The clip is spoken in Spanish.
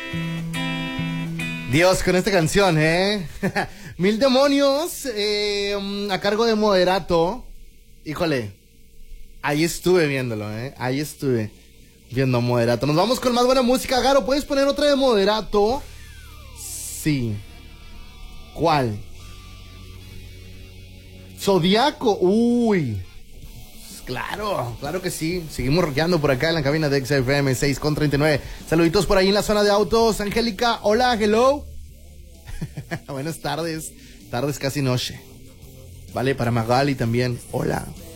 Dios, con esta canción, Mil Demonios, a cargo de Moderato. Híjole, ahí estuve viéndolo, ahí estuve viendo Moderato. Nos vamos con más buena música. Garo, ¿puedes poner otra de Moderato? Sí. ¿Cuál? Zodiaco. Uy. Claro, claro que sí. Seguimos rockeando por acá en la cabina de XFM 6.39. Saluditos por ahí en la zona de autos. Angélica, hola, hello. Buenas tardes. Tardes casi noche. Vale, para Magali también. Hola.